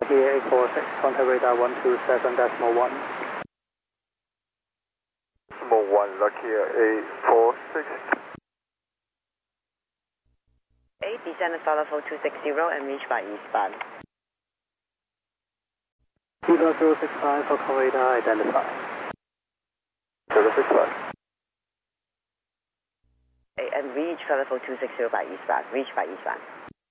Lucky 846, contact radar 127.1. Decimal 1, Lucky 846. 8, descend at Follow 4260 and reach by eastbound. Kilo 065, contact radar identify. 065. And reach Follow 4260 by eastbound. Reach by eastbound.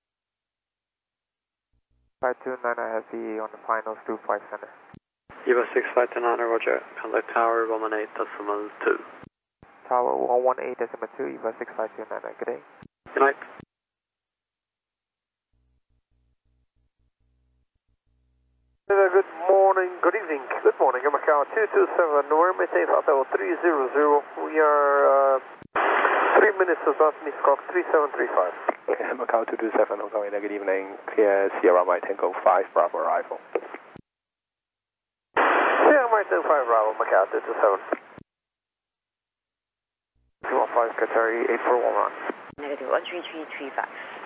529, I have the on the finals 25 center. Eva 6529, Roger. Contact Tower 118.2. Tower 118.2, Eva 6529, good day. Good night. Good morning, good evening, good morning. I'm Macau 227, we're maintaining Hotel 300. We are 3 minutes above Miscock 3735. Okay, Macau 227, Hong Kong, good evening. Clear Sierra Mike Tango 5 Bravo arrival. Sierra Mike Tango 5 Bravo, Macau 227. 215 Qatari 8411. Negative 13335.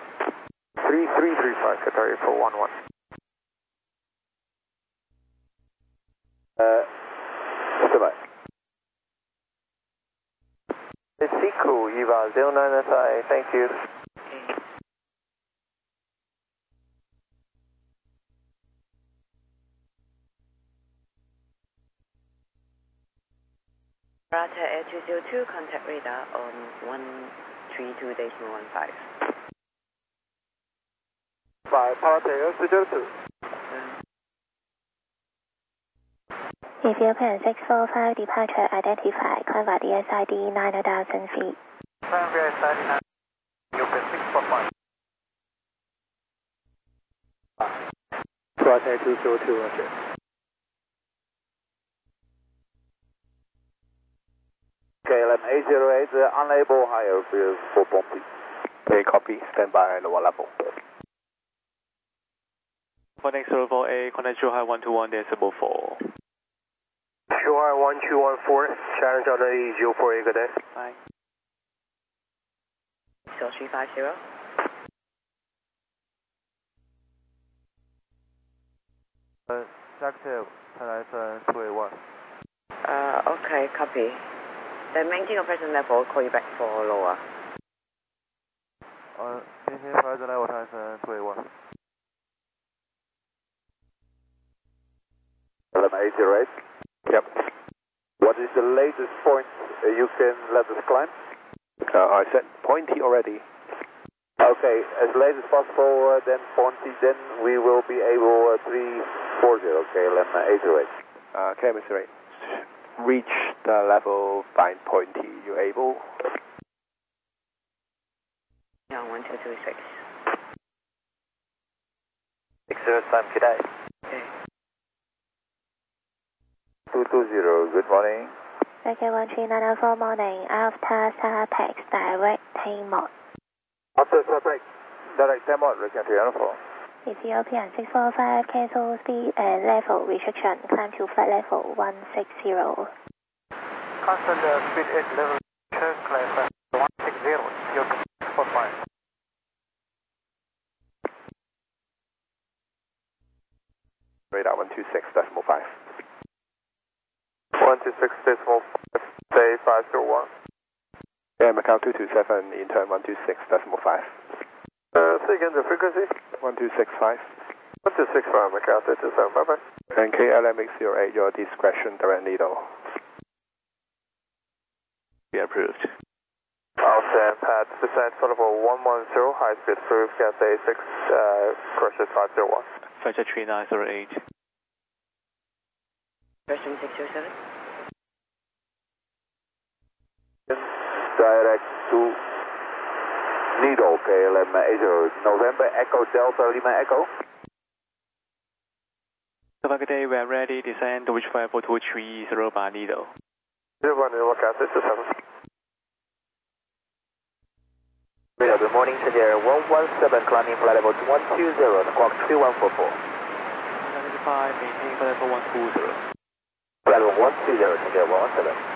3335 Qatari 8411. Goodbye. It's Siku, Eva 09SI, thank you. Parata Air 202, contact radar on 132.15. By Parata Air 202. Ethiopian 645 departure identified, cover the SID 9,000 feet. Ethiopian 645. Parata 202, Roger. KLM 808, unable higher for Pompey. Okay, copy. Stand by lower level. Connect 04A, connect Shuhai 121.4. Shuhai 1214, challenge on the 04A, good day. Bye. So 350. Sector 281. Okay, copy. Then maintain your present level, call you back for lower. Maintain present level 281. KLM 808. Yep. What is the latest point you can let us climb? I said pointy already. Okay, as late as possible, then Pointy, then we will be able 340, KLM 808. Okay, Mr. Ray. Reach the level, find pointy. You able? Yeah, 1226. 60 time, good day. Okay. 220, good morning. Okay, 13904 morning, after StarPax direct mode. After separate, direct demo, return to uniform. Ethiopian 645 cancel speed and level restriction, climb to flight level 160. Cancel the speed 8 level, climb 160, Ethiopian 645. Radar 126.5. 126.5, say 501. Yeah, Macau 227, intern 126.5. Say again the frequency? 1265. 1265, Macau 227, bye-bye. And KLM 808, your discretion, direct needle. Be approved. Stand pad, descent level 110, high speed through gas A6, crushes 501. Flight 3908. Question 607. Direct to Needle, KLM 80, November Echo Delta Lima Echo. Good day, we are ready. Descend to which flight for 230 by Needle. 01, Macau 227. Good morning, Sierra 117, climbing flight level 120, squawk 3144. 75, maintain flight level 120. Flight level 120, Sierra 117.